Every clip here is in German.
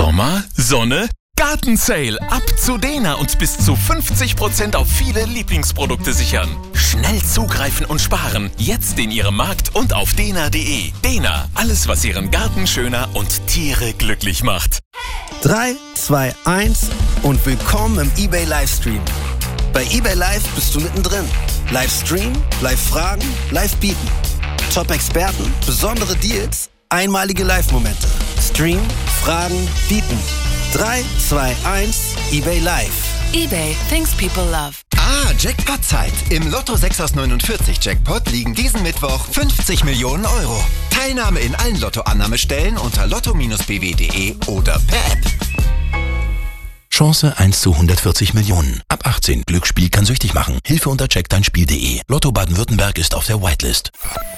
Sommer, Sonne, Gartensale. Ab zu Dena und bis zu 50% auf viele Lieblingsprodukte sichern. Schnell zugreifen und sparen. Jetzt in Ihrem Markt und auf dena.de. Dena, alles was Ihren Garten schöner und Tiere glücklich macht. 3, 2, 1 und willkommen im eBay Livestream. Bei eBay Live bist du mittendrin. Livestream, Live-Fragen, Live-Bieten. Top-Experten, besondere Deals, einmalige Live-Momente. Stream, Fragen, Bieten. 3, 2, 1, eBay Live. eBay, things people love. Jackpot-Zeit. Im Lotto 6 aus 49 Jackpot liegen diesen Mittwoch 50 Millionen Euro. Teilnahme in allen Lotto-Annahmestellen unter lotto-bw.de oder per App. Chance 1 zu 140 Millionen. Ab 18. Glücksspiel kann süchtig machen. Hilfe unter checkdeinspiel.de. Lotto Baden-Württemberg ist auf der Whitelist.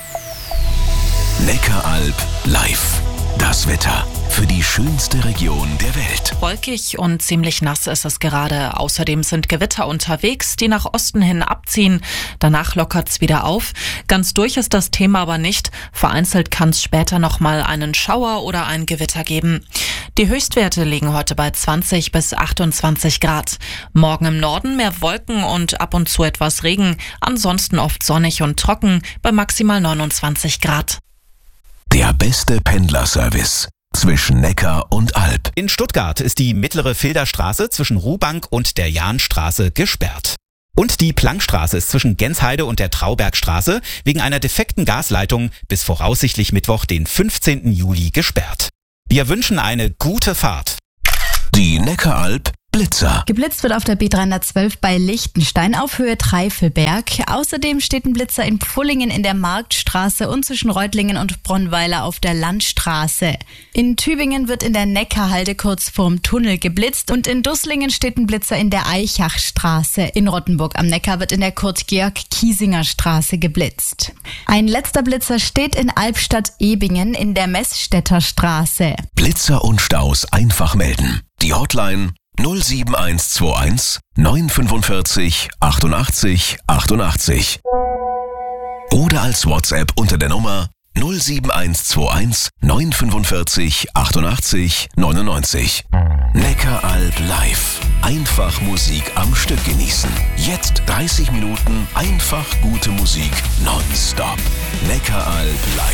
Neckaralb live. Das Wetter für die schönste Region der Welt. Wolkig und ziemlich nass ist es gerade. Außerdem sind Gewitter unterwegs, die nach Osten hin abziehen. Danach lockert's wieder auf. Ganz durch ist das Thema aber nicht. Vereinzelt kann es später nochmal einen Schauer oder ein Gewitter geben. Die Höchstwerte liegen heute bei 20 bis 28 Grad. Morgen im Norden mehr Wolken und ab und zu etwas Regen. Ansonsten oft sonnig und trocken bei maximal 29 Grad. Der beste Pendlerservice zwischen Neckar und Alb. In Stuttgart ist die mittlere Filderstraße zwischen Ruhbank und der Jahnstraße gesperrt. Und die Plankstraße ist zwischen Gensheide und der Traubergstraße wegen einer defekten Gasleitung bis voraussichtlich Mittwoch, den 15. Juli gesperrt. Wir wünschen eine gute Fahrt. Die Neckaralb Blitzer. Geblitzt wird auf der B312 bei Lichtenstein auf Höhe Treifelberg. Außerdem steht ein Blitzer in Pfullingen in der Marktstraße und zwischen Reutlingen und Bronnweiler auf der Landstraße. In Tübingen wird in der Neckarhalde kurz vorm Tunnel geblitzt und in Dusslingen steht ein Blitzer in der Eichachstraße. In Rottenburg am Neckar wird in der Kurt-Georg-Kiesinger Straße geblitzt. Ein letzter Blitzer steht in Albstadt-Ebingen in der Messstädter Straße. Blitzer und Staus einfach melden. Die Hotline 07121 945 88 88. Oder als WhatsApp unter der Nummer 07121 945 88 99. Neckaralb live. Einfach Musik am Stück genießen. Jetzt 30 Minuten einfach gute Musik nonstop. Neckaralb live.